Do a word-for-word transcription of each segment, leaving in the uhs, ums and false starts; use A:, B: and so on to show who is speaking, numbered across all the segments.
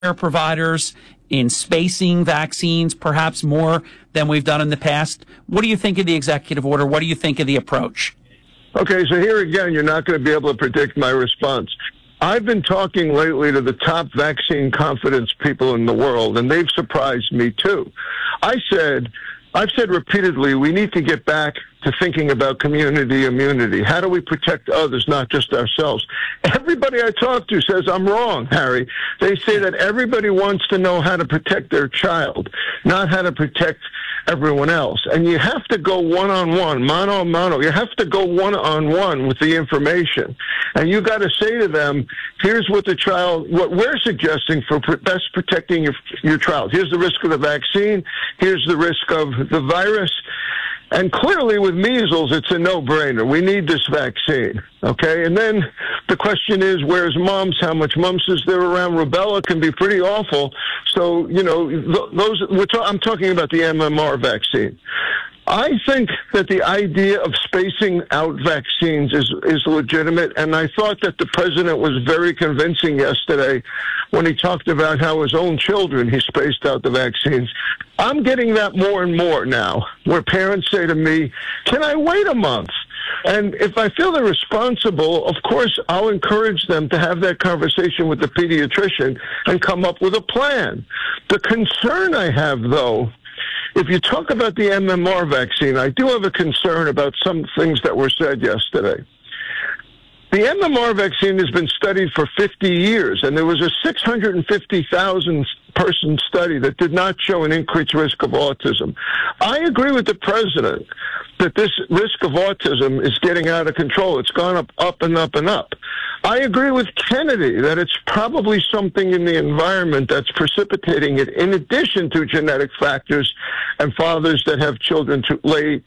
A: providers in spacing vaccines, perhaps more than we've done in the past. What do you think of the executive order? What do you think of the approach?
B: Okay, so here again, you're not going to be able to predict my response. I've been talking lately to the top vaccine confidence people in the world, and they've surprised me too. I said, I've said repeatedly, we need to get back to thinking about community immunity. How do we protect others, not just ourselves? Everybody I talk to says I'm wrong, Harry. They say that everybody wants to know how to protect their child, not how to protect everyone else. And you have to go one-on-one, mano a mano. You have to go one-on-one with the information. And you got to say to them, here's what the child, what we're suggesting for best protecting your, your child. Here's the risk of the vaccine. Here's the risk of the virus. And clearly with measles, it's a no-brainer. We need this vaccine, okay? And then the question is, where's mumps? How much mumps is there around? Rubella can be pretty awful. So, you know, those. We're ta- I'm talking about the M M R vaccine. I think that the idea of spacing out vaccines is, is legitimate, and I thought that the president was very convincing yesterday when he talked about how his own children, he spaced out the vaccines. I'm getting that more and more now, where parents say to me, can I wait a month? And if I feel they're responsible, of course, I'll encourage them to have that conversation with the pediatrician and come up with a plan. The concern I have, though, if you talk about the M M R vaccine, I do have a concern about some things that were said yesterday. The M M R vaccine has been studied for fifty years, and there was a six hundred fifty thousand person study that did not show an increased risk of autism. I agree with the president that this risk of autism is getting out of control. It's gone up, up and up and up. I agree with Kennedy that it's probably something in the environment that's precipitating it, in addition to genetic factors and fathers that have children too late.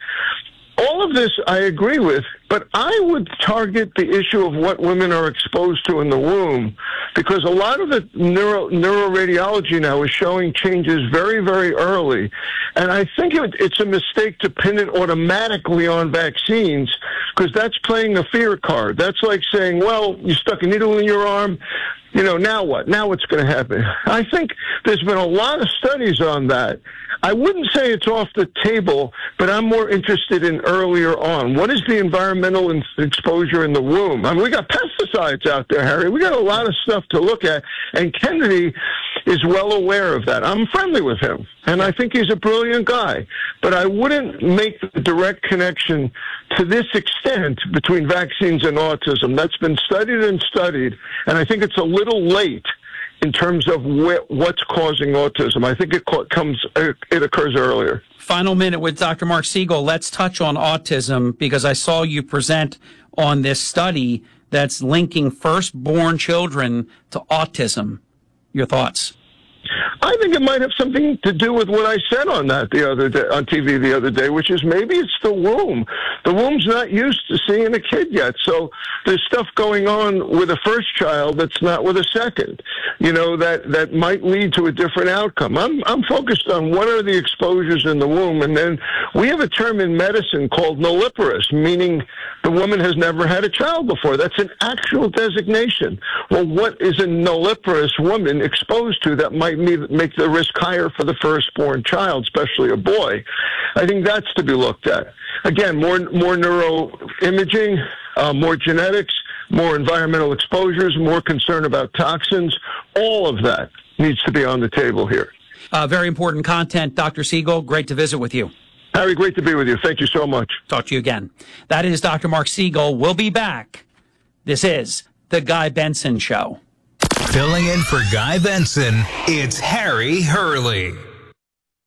B: All of this I agree with, but I would target the issue of what women are exposed to in the womb, because a lot of the neuro, neuroradiology now is showing changes very, very early. And I think it, it's a mistake to pin it automatically on vaccines, because that's playing a fear card. That's like saying, well, you stuck a needle in your arm. You know, now what? Now what's going to happen? I think there's been a lot of studies on that. I wouldn't say it's off the table, but I'm more interested in earlier on. What is the environmental in- exposure in the womb? I mean, we got pesticides out there, Harry. We got a lot of stuff to look at, and Kennedy is well aware of that. I'm friendly with him, and I think he's a brilliant guy. But I wouldn't make the direct connection to this extent between vaccines and autism. That's been studied and studied, and I think it's a little late in terms of wh- what's causing autism. I think it co- comes, it occurs earlier.
A: Final minute with Doctor Mark Siegel. Let's touch on autism, because I saw you present on this study that's linking firstborn children to autism. Your thoughts?
B: I think it might have something to do with what I said on that the other day, on T V the other day, which is maybe it's the womb. The womb's not used to seeing a kid yet, so there's stuff going on with a first child that's not with a second. You know, that that might lead to a different outcome. I'm I'm focused on what are the exposures in the womb, and then we have a term in medicine called nulliparous, meaning the woman has never had a child before. That's an actual designation. Well, what is a nulliparous woman exposed to that might make the risk higher for the firstborn child, especially a boy? I think that's to be looked at. Again, more more neuroimaging, uh, more genetics, more environmental exposures, more concern about toxins. All of that needs to be on the table here.
A: Uh, very important content. Doctor Siegel, great to visit with you.
B: Harry, great to be with you. Thank you so much.
A: Talk to you again. That is Doctor Mark Siegel. We'll be back. This is The Guy Benson Show.
C: Filling in for Guy Benson, it's Harry Hurley.